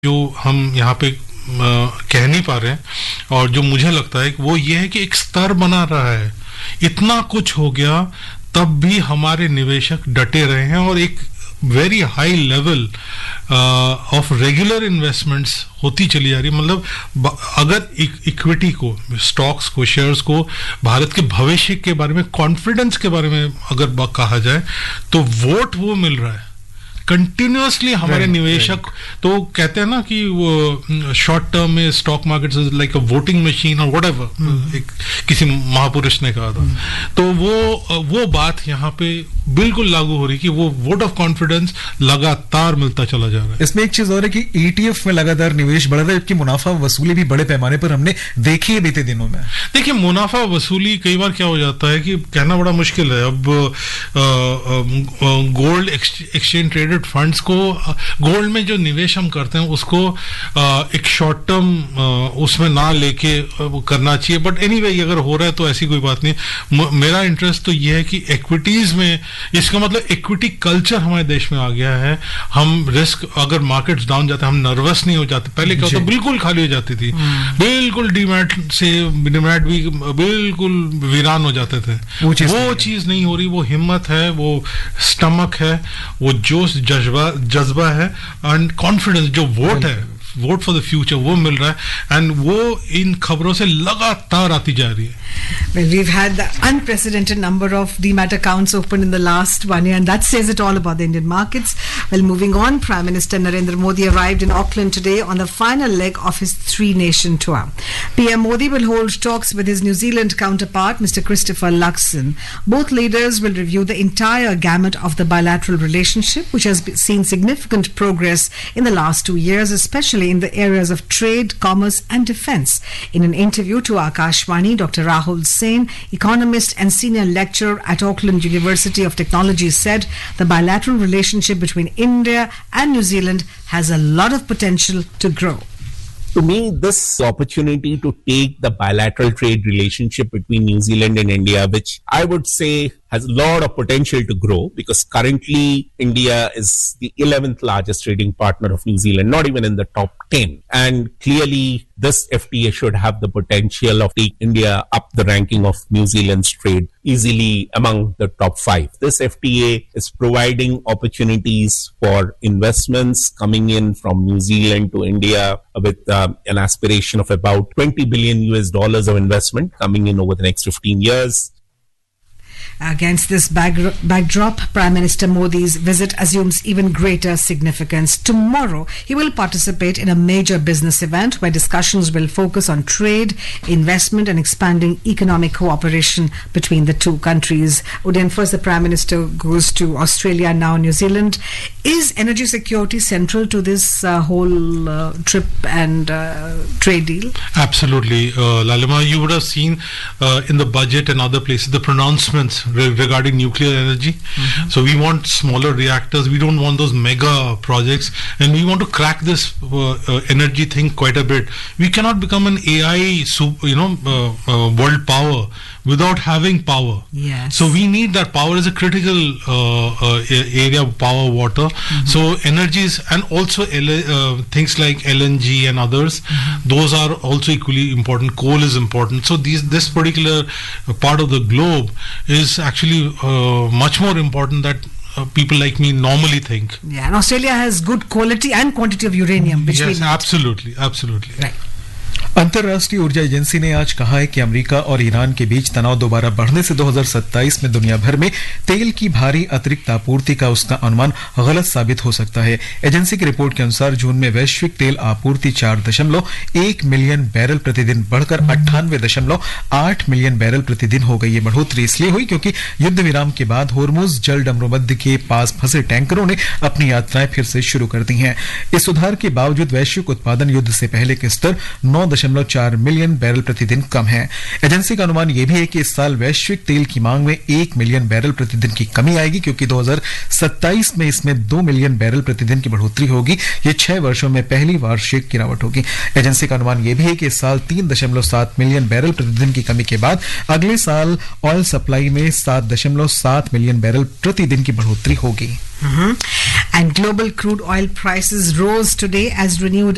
जो हम यहाँ पे कह नहीं पा रहे हैं और जो मुझे लगता है वो ये है कि एक स्तर बना रहा है. इतना कुछ हो गया तब भी हमारे निवेशक डटे रहे हैं और एक very high level of regular investments होती चली जा रही है. मतलब अगर इक्विटी को, स्टॉक्स को, शेयर्स को, भारत के भविष्य के बारे में, कॉन्फिडेंस के बारे में अगर कहा जाए तो वोट वो मिल रहा है कंटिन्यूअसली. हमारे निवेशक तो कहते हैं ना कि वो शॉर्ट टर्म में stock market is like a voting machine और व्हाटएवर, एक किसी महापुरुष ने कहा था. तो वो बात यहाँ पे बिल्कुल लागू हो रही कि वो वोट ऑफ कॉन्फिडेंस लगातार मिलता चला जा रहा है. इसमें एक चीज और है कि ईटीएफ में लगातार निवेश बढ़ रहा है, जबकि मुनाफा वसूली भी बड़े पैमाने पर हमने देखी है बीते दिनों में. देखिए, मुनाफा वसूली कई बार क्या हो जाता है कि कहना बड़ा मुश्किल है. अब गोल्ड एक्सचेंज ट्रेडेड फंड्स को, गोल्ड में जो निवेश हम करते हैं उसको एक शॉर्ट टर्म उसमें ना लेके करना चाहिए. बट एनीवे अगर हो रहा है तो ऐसी कोई बात नहीं. मेरा इंटरेस्ट तो ये है कि इक्विटीज में, इसका मतलब इक्विटी कल्चर हमारे देश में आ गया है. हम रिस्क, अगर मार्केट्स डाउन जाते हैं हम नर्वस नहीं हो जाते. पहले क्या होता, बिल्कुल खाली हो जाती थी, बिल्कुल डीमैट भी बिल्कुल वीरान हो जाते थे. वो चीज नहीं हो रही. वो हिम्मत है, वो स्टमक है, वो जोश जज्बा है एंड कॉन्फिडेंस, जो वोट है, वोट फॉर द फ्यूचर, वो मिल रहा है. एंड वो इन खबरों से लगातार आती जा रही है. Well, we've had the unprecedented number of demat accounts opened in the last 1 year, and that says it all about the Indian markets. Well, moving on, Prime Minister Narendra Modi arrived in Auckland today on the final leg of his 3-nation tour. PM Modi will hold talks with his New Zealand counterpart, Mr. Christopher Luxon. Both leaders will review the entire gamut of the bilateral relationship, which has seen significant progress in the last 2 years, especially in the areas of trade, commerce, and defense. In an interview to Akashvani, Dr. Rahul Sen, economist and senior lecturer at Auckland University of Technology, said the bilateral relationship between India and New Zealand has a lot of potential to grow. To me, this opportunity to take the bilateral trade relationship between New Zealand and India, which I would say has a lot of potential to grow, because currently India is the 11th largest trading partner of New Zealand, not even in the top 10. And clearly this FTA should have the potential of taking India up the ranking of New Zealand's trade easily among the top 5. This FTA is providing opportunities for investments coming in from New Zealand to India with an aspiration of about $20 billion of investment coming in over the next 15 years. Against this backdrop, Prime Minister Modi's visit assumes even greater significance. Tomorrow, he will participate in a major business event where discussions will focus on trade, investment, and expanding economic cooperation between the two countries. Udayan, first the Prime Minister goes to Australia, now New Zealand. Is energy security central to this whole trip and trade deal? Absolutely. Lalima, you would have seen in the budget and other places the pronouncements regarding nuclear energy. So we want smaller reactors. We don't want those mega projects, and we want to crack this energy thing quite a bit. We cannot become an AI world power without having power. Yes. So we need that power as a critical area of power, water. So energies, and also things like LNG and others, those are also equally important. Coal is important. So this particular part of the globe is actually much more important that people like me normally think. Yeah, and Australia has good quality and quantity of uranium, which yes, absolutely. Right. अंतर्राष्ट्रीय ऊर्जा agency ने आज कहा है कि America और Iran के बीच तनाव दोबारा बढ़ने से 2027 में दुनिया भर में तेल की भारी अतिरिक्त आपूर्ति का उसका अनुमान गलत साबित हो सकता है. एजेंसी की रिपोर्ट के अनुसार जून में वैश्विक तेल आपूर्ति 4.1 मिलियन बैरल प्रतिदिन बढ़कर 98.8 मिलियन बैरल प्रतिदिन हो गई. ये बढ़ोतरी इसलिए हुई क्योंकि युद्ध विराम के बाद होर्मुज जल डमरूमध्य के पास फंसे टैंकरों ने अपनी यात्राएं फिर से शुरू कर दी हैं. इस सुधार के बावजूद वैश्विक उत्पादन युद्ध से पहले के स्तर 9.4 मिलियन बैरल प्रतिदिन कम है. एजेंसी का अनुमान यह भी है कि इस साल वैश्विक तेल की मांग में 1 मिलियन बैरल प्रतिदिन की कमी आएगी, क्योंकि 2027 में इसमें 2 मिलियन बैरल प्रतिदिन की बढ़ोतरी होगी. ये 6 वर्षों में पहली वार्षिक गिरावट होगी. एजेंसी का अनुमान यह भी है कि इस साल 3.7 मिलियन बैरल प्रतिदिन की कमी के बाद अगले साल ऑयल सप्लाई में 7.7 मिलियन बैरल प्रतिदिन की बढ़ोतरी होगी. And global crude oil prices rose today as renewed